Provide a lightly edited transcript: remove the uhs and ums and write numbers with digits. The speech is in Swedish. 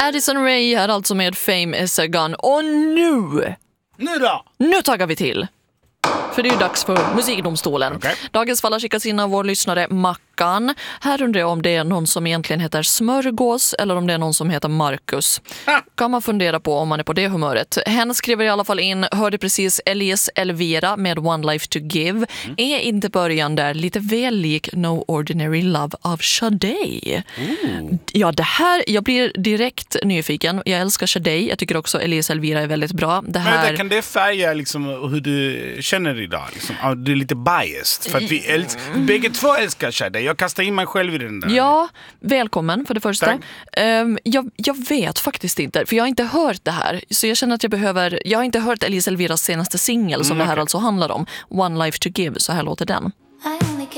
Addison Rae här alltså med Fame is a Gun. Och nu taggar vi till. För det är ju dags för Musikdomstolen. Okay. Dagens fall har skickats in av vår lyssnare Mackan. Här undrar jag om det är någon som egentligen heter Smörgås eller om det är någon som heter Marcus. Kan man fundera på om man är på det humöret. Hen skriver i alla fall in, hörde precis Elise Elvira med One Life to Give. Är inte början där lite väl lik No Ordinary Love av Sade? Ja, det här, jag blir direkt nyfiken. Jag älskar Sade. Jag tycker också Elise Elvira är väldigt bra. Det här... Men kan det färga liksom hur du känner idag? Liksom? Du är lite biased. För att vi bägge två älskar Sade. Jag kastar in mig själv i den där. Ja, välkommen för det första. Jag vet faktiskt inte, för jag har inte hört det här. Så jag känner att jag har inte hört Elise Elviras senaste singel som det här alltså handlar om. One Life to Give, så här låter den.